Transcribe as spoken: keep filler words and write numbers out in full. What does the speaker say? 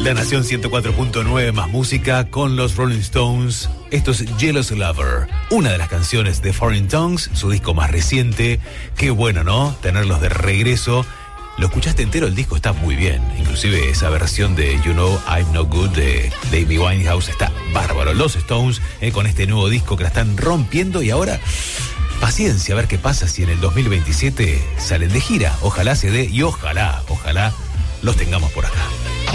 La Nación ciento cuatro punto nueve más música con los Rolling Stones. Esto es Jealous Lover, una de las canciones de Foreign Tongues, su disco más reciente. Qué bueno, ¿no? Tenerlos de regreso. Lo escuchaste entero, el disco está muy bien. Inclusive esa versión de You Know I'm No Good de, de Amy Winehouse está bárbaro. Los Stones eh, con este nuevo disco que la están rompiendo y ahora... paciencia, a ver qué pasa si en el dos mil veintisiete salen de gira. Ojalá se dé y ojalá, ojalá los tengamos por acá.